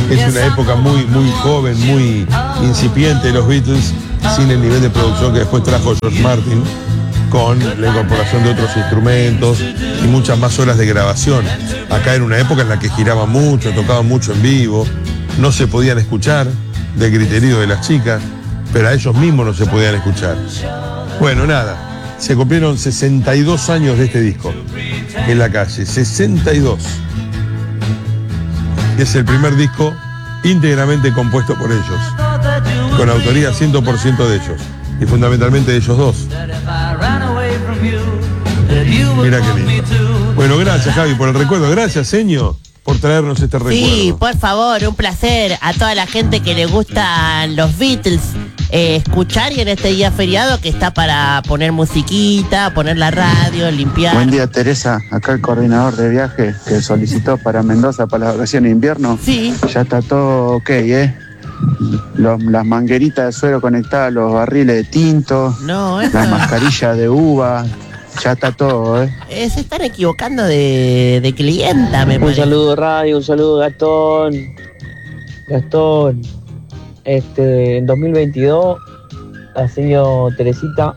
Es una época muy, muy joven, muy incipiente de los Beatles, sin el nivel de producción que después trajo George Martin, con la incorporación de otros instrumentos y muchas más horas de grabación. Acá era una época en la que giraban mucho, tocaban mucho en vivo, no se podían escuchar del griterío de las chicas, pero a ellos mismos no se podían escuchar. Bueno, nada, se cumplieron 62 años de este disco en la calle, 62. Es el primer disco íntegramente compuesto por ellos, con autoría 100% de ellos, y fundamentalmente de ellos dos. Mira qué lindo. Bueno, gracias, Javi, por el recuerdo. Gracias, Seño, por traernos este recuerdo. Sí, por favor, un placer a toda la gente que le gustan los Beatles. Escuchar, y en este día feriado que está para poner musiquita, poner la radio, limpiar. Buen día, Teresa, acá el coordinador de viaje que solicitó para Mendoza para las vacaciones de invierno. Sí. Ya está todo ok, las mangueritas de suero conectadas a los barriles de tinto, No, eso... las mascarillas de uva, ya está todo, se están equivocando de clienta, me Un parece. saludo, Radio, un saludo, Gastón. En 2022, la señora Teresita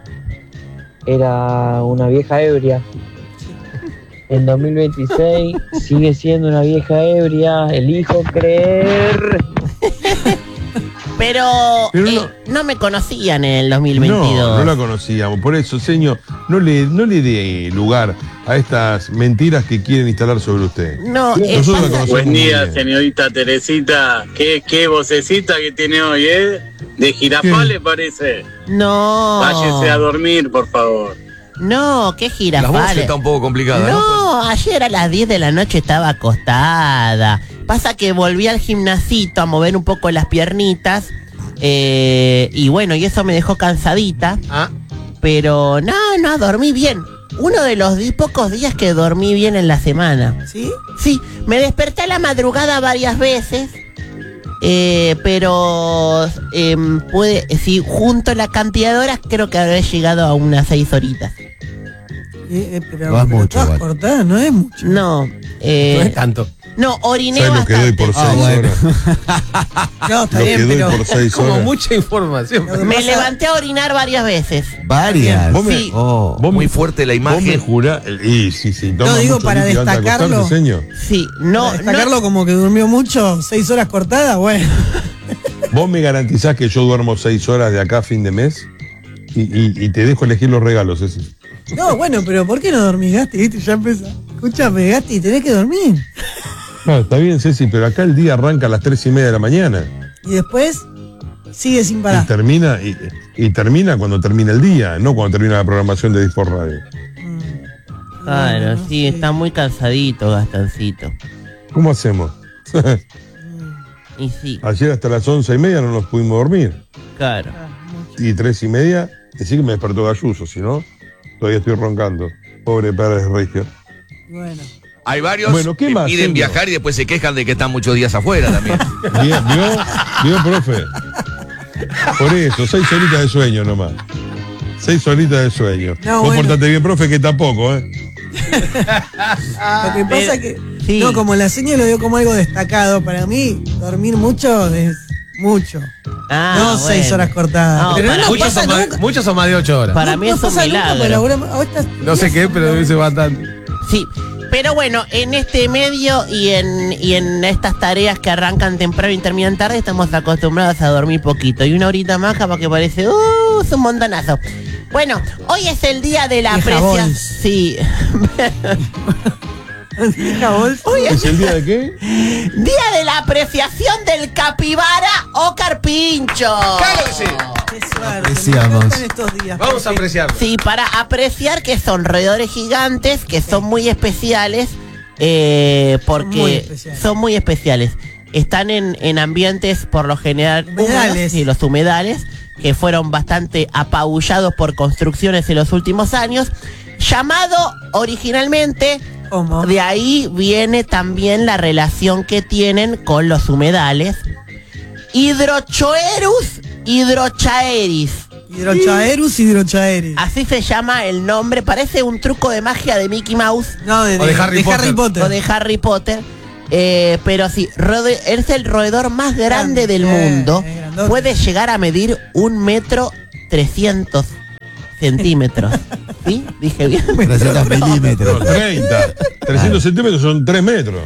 era una vieja ebria. En 2026 sigue siendo una vieja ebria. Elijo creer. Pero no me conocían en el 2022. No la conocíamos. Por eso, Señor, no le dé lugar a estas mentiras que quieren instalar sobre usted. No, nosotros la conocemos. Buen día, muy bien. señorita Teresita. Qué vocecita que tiene hoy, De Girafales parece. No. Váyese a dormir, por favor. No, qué La voz Girafales. está un poco complicada, ¿no? No, ayer a las 10 de la noche estaba acostada. Pasa que volví al gimnasito a mover un poco las piernitas. Y bueno, y eso me dejó cansadita. Pero no, dormí bien. Uno de los pocos días que dormí bien en la semana. ¿Sí? Sí, me desperté a la madrugada varias veces. Pero si junto la cantidad de horas, creo que habré llegado a unas 6 horitas. Pero No es mucho, todas igual. cortadas, no es mucho. No, No es tanto. no, oriné ¿Sabes lo que doy bastante. por 6 bueno. horas? No, está Lo que bien, doy pero por 6 Como horas. mucha información. Lo que Me pasa- levanté a orinar varias veces. Varias. Vos me- Sí. Oh. vos Muy me- fuerte la Vos me imagen. jurás. Sí. Toma No, digo, mucho para líquido antes de destacarlo. acostarte, Señor. Sí, no, destacarlo como que durmió mucho, 6 horas cortadas, bueno. ¿Vos me garantizás que yo duermo 6 horas de acá a fin de mes? Y te dejo elegir los regalos, ese. No, bueno, pero ¿por qué no dormís, Gasti? ¿Viste? Ya empieza. Escúchame, Gasti, tenés que dormir. No, está bien, Ceci, pero acá el día arranca a las 3:30 de la mañana. Y después sigue sin Y parar. termina, y termina cuando termina el día, no cuando termina la programación de Discord Radio. Claro, No sí, sé. está muy cansadito, Gastoncito. ¿Cómo hacemos? Y sí, Ayer hasta las 11:30 no nos pudimos dormir. claro. Y 3:30, decir que me despertó Galluso, si no, todavía estoy roncando. Pobre Pérez Regio. Bueno. Hay varios Bueno, ¿qué que más, piden Señor? viajar y después se quejan de que están muchos días afuera también. Bien, ¿vio, profe? Por eso, 6 horitas de sueño nomás. 6 horitas de sueño. No, Vos bueno. portate bien, profe, que tampoco, Lo que pasa es que, sí. no, como la señora lo dio como algo destacado, para mí, dormir mucho es mucho. No 6 bueno. horas cortadas. No, pero para- no Muchos pasa son, nunca. más, muchos son más de 8 horas. Para mí es un pasa nunca, milagro. pero ahora No sé qué, pero dice bastante. Sí, pero bueno, en este medio y en estas tareas que arrancan temprano y terminan tarde, estamos acostumbrados a dormir poquito. Y una horita más capaz que parece, es un montonazo. Bueno, hoy es el día de la Vieja apreciación. Bols. Sí. Hoy ¿Es el día de qué? Día de la apreciación del capibara o carpincho. ¡Claro que sí! Qué suerte, Apreciamos. me encantan estos días. Vamos a apreciarlo. Sí, para apreciar que son roedores gigantes, que son muy especiales, porque son muy especiales. Están en ambientes por lo general Humedales. húmedos, y los humedales, que fueron bastante apabullados por construcciones en los últimos años, llamado originalmente, ¿Cómo? de ahí viene también la relación que tienen con los humedales, Hydrochoerus hydrochaeris. Hidrochaeris. Así se llama el nombre, parece un truco de magia de Mickey Mouse No, O de Harry Potter. o de Harry Potter. Pero sí, es el roedor más grande del mundo. Puede llegar a medir 1,3 centímetros. ¿Sí? Dije bien. 300 milímetros. 30. 300 centímetros son 3 metros.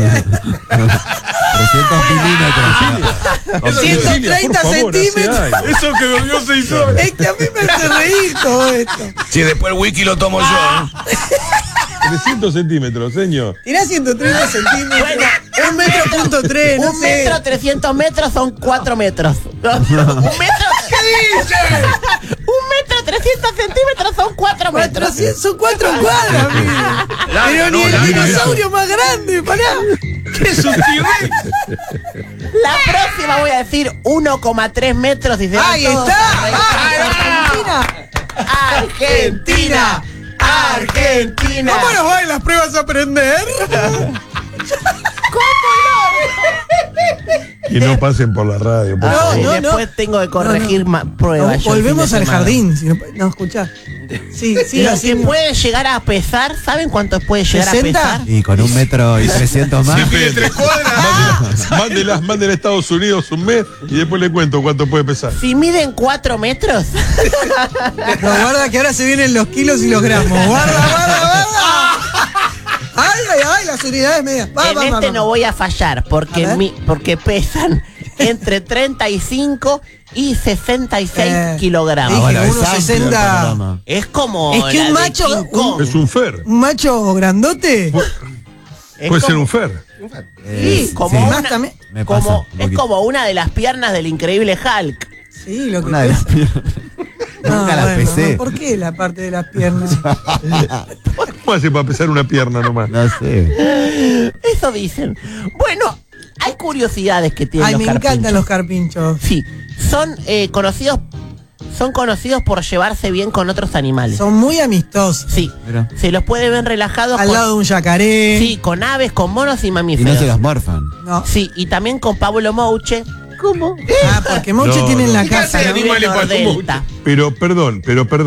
300 milímetros. 130 centímetros. Eso que durmió 6 horas. Es que a mí me hace reír todo esto. Si después el wiki lo tomo yo. 300 centímetros, señor. Tirá 130 centímetros. Bueno, 1,3 metros, no sé. 1,3 metros son 4 metros. ¿Qué dice? 1,3 centímetros son 4 metros. Son 4 cuadras, amigo. Pero ni el dinosaurio más grande, pará. ¿Qué es un T-Rex? La próxima voy a decir 1,3 metros y se van ¡Ahí todos está! a reír. Argentina. Argentina. ¿Cómo nos van las pruebas a aprender? Que no pasen por la radio, por favor. Después tengo que corregir pruebas. yo el Volvemos fin de al semana. jardín. Si no, escuchá. Sí, Lo así que puede llegar a pesar, ¿saben cuánto puede llegar 60? a pesar? Y con 1,3 metros más. Depende. Mándela a Estados Unidos un mes y después le cuento cuánto puede pesar. Si miden 4 metros, No, guarda que ahora se vienen los kilos y los gramos. Guarda. Ay, las unidades medias. no voy a fallar porque pesan entre 35 y 66 kilogramos. dije, Bueno, es 1,60. amplio el panorama. Es como Es que la un de macho- King Kong. Es un fer. Un macho grandote. Es Puede ser como- un fer. Sí, como sí. Más una, también. Me pasa como, un es poquito. como una de las piernas del increíble Hulk. Sí, lo que Una de las pesa. piernas. Nunca la pesé. ¿Por qué la parte de las piernas? ¿Cómo hace para pesar una pierna nomás? No sé. Eso dicen. Bueno, hay curiosidades que tienen Ay, los me carpinchos. encantan los carpinchos. Sí, son conocidos por llevarse bien con otros animales. Son muy amistosos. Sí, Mira. se los puede ver relajados Al con, lado de un yacaré. sí, con aves, con monos y Y mamíferos. no se los morfan. No. Sí, y también con Pablo Mouche. ¿Cómo? Ah, porque Moche No, tiene en no. la ¿Qué casa. hace ¿no? animales para tu Delta. Pero perdón.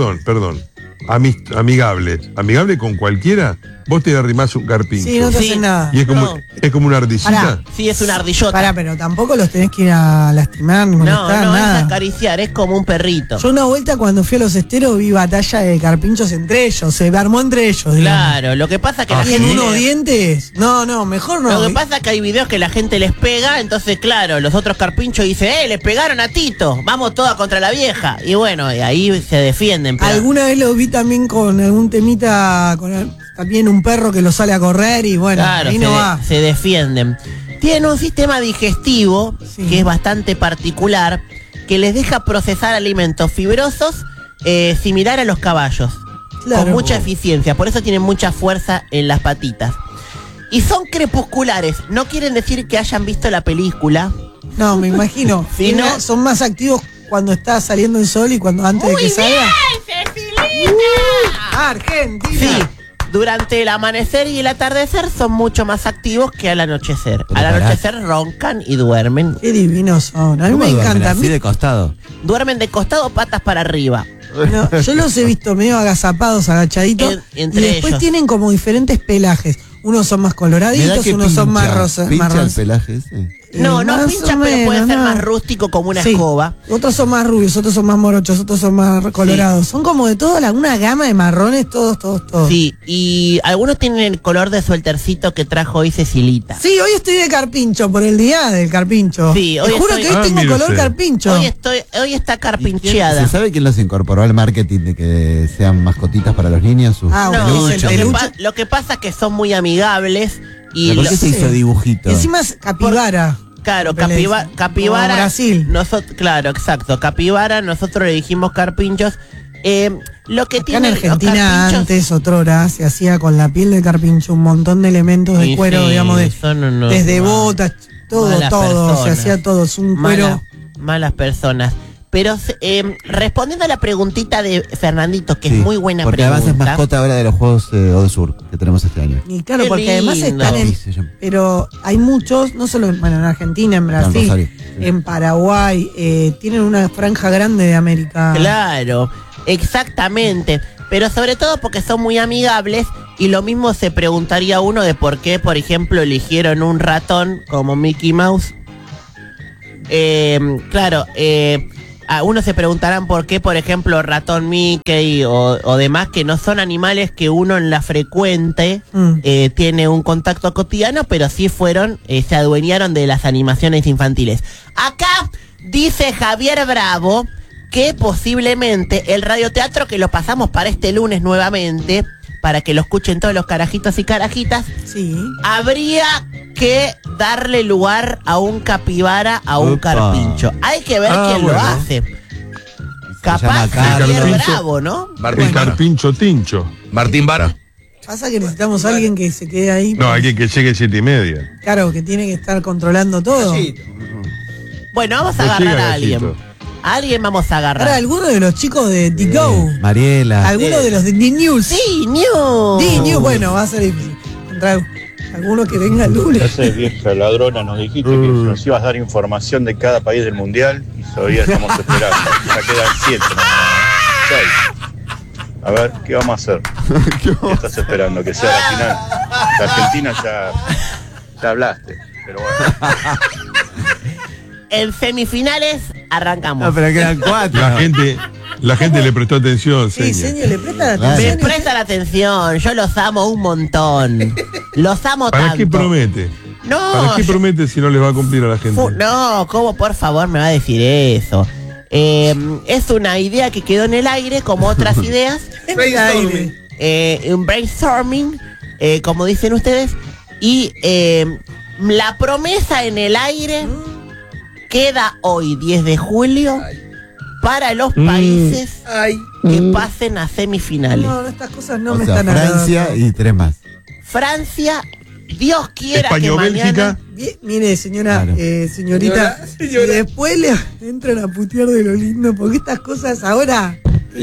Amigable con cualquiera. Vos te arrimás un carpincho. Sí, no te Sí. hacen nada. Y es como una ardillita. Pará. Sí, es una ardillota. Pará, pero tampoco los tenés que ir a lastimar ni no, molestar, no es nada. acariciar, es como un perrito. Yo una vuelta cuando fui a los esteros vi batalla de carpinchos entre ellos, se armó entre ellos, digamos. Claro, lo que pasa es que la ¿Tienen gente... unos dientes? No, mejor no. Lo que pasa es que hay videos que la gente les pega, entonces claro, los otros carpinchos dicen, le pegaron a Tito, vamos todas contra la vieja. Y bueno, y ahí se defienden. Pero... Alguna vez los vi también con algún temita, también un perro que lo sale a correr y bueno, Claro, ahí no va. se defienden. Tienen un sistema digestivo Sí. que es bastante particular, que les deja procesar alimentos fibrosos similar a los caballos, Claro. con mucha eficiencia, por eso tienen mucha fuerza en las patitas. Y son crepusculares, no quieren decir que hayan visto la película. No, me imagino. Sí, Y ¿no? Son más activos cuando está saliendo el sol y cuando antes de que salga. Argentina. Sí, durante el amanecer y el atardecer son mucho más activos que al anochecer. Pero Al pará. anochecer roncan y duermen. Qué divinos son. A mí ¿Cómo me duermen encanta. A así mí- de costado? Duermen de costado, patas para arriba. no, yo los he visto medio agazapados, agachaditos. Entre y después ellos. tienen como diferentes pelajes. Unos son más Me da coloraditos, que unos son más pincha. rosas. Pincha el marrones. pelaje ese. No, no Más pincha, o pero puede menos, ser no. más rústico como una Sí. escoba. Otros son más rubios, otros son más morochos, otros son más colorados. Son como de toda una gama de marrones, todos. Sí, y algunos tienen el color de suétercito que trajo hoy Cecilita. Sí, hoy estoy de carpincho, por el día del carpincho. Sí, hoy Te juro estoy- que hoy tengo mire color usted. carpincho. Hoy está ¿Y carpincheada. ¿Se sabe quién los incorporó al marketing de que sean mascotitas para los niños? Sus Ah, No, bueno, peluches? el peluche. lo que pasa es que son muy amigables y ¿Por qué se hizo dibujito? Y encima es capibara. claro, Porque le dicen, capibara. como Brasil. Claro, exacto. Capibara, nosotros le dijimos carpinchos. Lo que Acá en tienen los Argentina carpinchos- antes, otrora, se hacía con la piel de carpincho un montón de elementos de Sí, cuero, sí, digamos, son unos desde mal- botas, todo, malas se personas. hacía todo. Es un cuero. Malas personas. Pero respondiendo a la preguntita de Fernandito, que Sí, es muy buena porque pregunta. además es mascota ahora de los Juegos Odo Sur que tenemos este año. Y claro, Qué porque además lindo. están Papi se llama. pero hay muchos, no solo en Argentina, en Brasil, Rosario, sí. en Paraguay, tienen una franja grande de América. Claro, exactamente. pero sobre todo porque son muy amigables y lo mismo se preguntaría uno de por qué, por ejemplo, eligieron un ratón como Mickey Mouse. Claro, uno se preguntarán por qué, por ejemplo, ratón Mickey o demás, que no son animales que uno en la frecuente tiene un contacto cotidiano, pero sí se adueñaron de las animaciones infantiles. Acá dice Javier Bravo que posiblemente el radioteatro, que lo pasamos para este lunes nuevamente, para que lo escuchen todos los carajitos y carajitas, sí, habría que darle lugar a un capibara, a un carpincho. Hay que ver quién lo hace. Capaz Javier Bravo, ¿no? El carpincho tincho. Martín Vara. Pasa que necesitamos a alguien que se quede ahí. No, alguien que llegue 7:30. Claro, que tiene que estar controlando todo. Bueno, vamos a agarrar a alguien. A alguien vamos a agarrar. Ahora, alguno de los chicos de The Go. Mariela. Alguno de los de The News. Sí, News. The News, bueno, va a ser difícil encontrar alguno que venga el lunes. Esa vieja ladrona nos dijiste que nos ibas a dar información de cada país del mundial y todavía estamos esperando. Ya quedan 7. 6. A ver, ¿qué vamos a hacer? ¿Qué estás esperando? Que sea la final. La Argentina ya hablaste, pero bueno. En semifinales arrancamos. No, pero quedan 4. La gente le prestó atención, Sí, señor. señor, le presta la atención. Me prestan atención, yo los amo un montón. Los amo tanto. ¿Para qué promete? No, ¿Para qué promete si no les va a cumplir a la gente? No, ¿cómo por favor me va a decir eso? Es una idea que quedó en el aire, como otras ideas. Un brainstorming, como dicen ustedes. Y la promesa en el aire queda hoy, 10 de julio, para los países que pasen a semifinales. No, estas cosas no me sea, están Francia agradando. y 3 más. Francia, Dios quiera España, que Bélgica. Bien, mire, señora, Claro. señorita, si después le entran a putear de lo lindo, porque estas cosas ahora...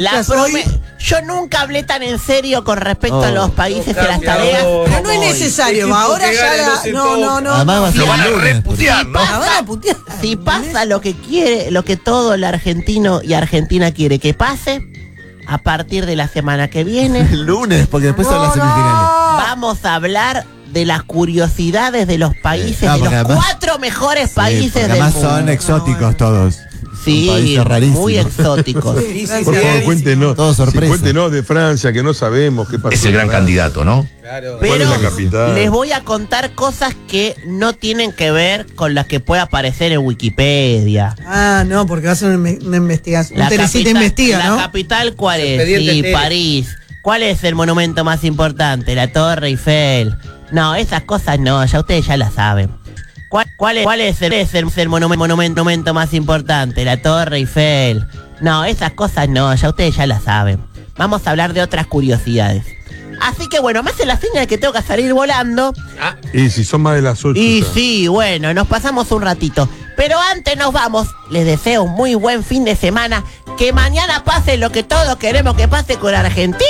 Yo nunca hablé tan en serio con respecto a los países y las tareas. Pero no es necesario, ahora ya no. Además Lo van a lunes, reputear, ¿no? La van a putear. Si pasa lo que quiere, lo que todo el argentino y Argentina quiere que pase, a partir de la semana que viene, el lunes, porque después son las semifinales. vamos a hablar de las curiosidades de los países, de los porque además- 4 mejores Sí, países porque del además mundo. son exóticos todos. Sí, Son países rarísimos. muy exóticos. Por favor, cuéntenos. Todo sorpresa. Cuéntenos de Francia, que no sabemos qué pasó. Es el gran candidato, ¿no? ¿Cuál Pero es la capital? les voy a contar cosas que no tienen que ver con las que puede aparecer en Wikipedia. Ah, no, porque va a ser una investigación. Teresita investiga, ¿no? La capital, ¿cuál es? Expediente Sí, Teres. París. ¿Cuál es el monumento más importante? La Torre Eiffel. No, esas cosas no, ya ustedes ya las saben. ¿Cuál es el monumento más importante? La Torre Eiffel. No, esas cosas no, ya ustedes ya las saben. Vamos a hablar de otras curiosidades. Así que bueno, me hace la señal que tengo que salir volando. Y si son más de las 8. Y ya. sí, bueno, nos pasamos un ratito. Pero antes nos vamos, les deseo un muy buen fin de semana. Que mañana pase lo que todos queremos que pase con Argentina.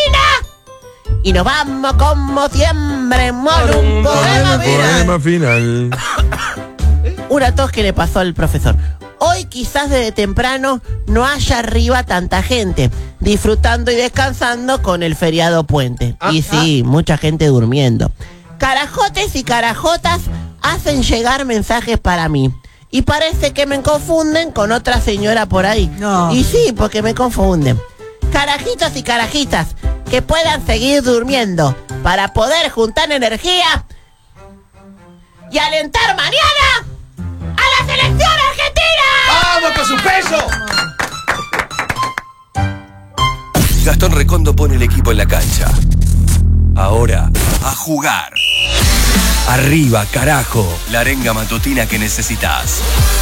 Y nos vamos como siempre con un Poema final. Una tos que le pasó al profesor. Hoy quizás desde temprano no haya arriba tanta gente, disfrutando y descansando con el feriado puente. Y sí, mucha gente durmiendo. Carajotes y carajotas hacen llegar mensajes para mí. Y parece que me confunden con otra señora por ahí. No. Y sí, porque me confunden. Carajitos y carajitas, que puedan seguir durmiendo para poder juntar energía y alentar mañana a la selección argentina. ¡Vamos con su peso! Gastón Recondo pone el equipo en la cancha. Ahora, a jugar. Arriba, carajo, la arenga matutina que necesitas.